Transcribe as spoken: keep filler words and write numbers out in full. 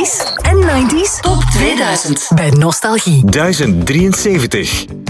eighties en nineties top tweeduizend bij Nostalgie. duizend drieënzeventig.